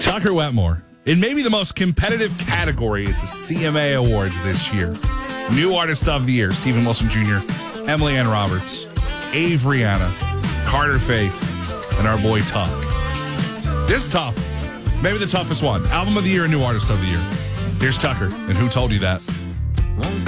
Tucker Wetmore, in maybe the most competitive category at the CMA Awards this year. New Artist of the Year, Stephen Wilson Jr., Emily Ann Roberts, Avriana, Carter Faith, and our boy Tuck. This is tough. Maybe the toughest one. Album of the Year and New Artist of the Year. Here's Tucker, and Who Told You That?